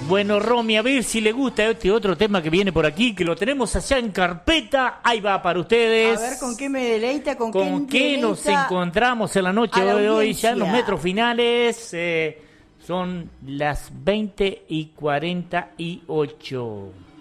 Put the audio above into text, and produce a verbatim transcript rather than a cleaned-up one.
Bueno, Romy, a ver si le gusta este otro tema que viene por aquí, que lo tenemos allá en carpeta. Ahí va para ustedes. A ver, ¿con qué me deleita? ¿Con, ¿Con qué, qué nos encontramos en la noche a la de hoy? Ya audiencia? en los metros finales. Eh, son las veinte y cuarenta y ocho.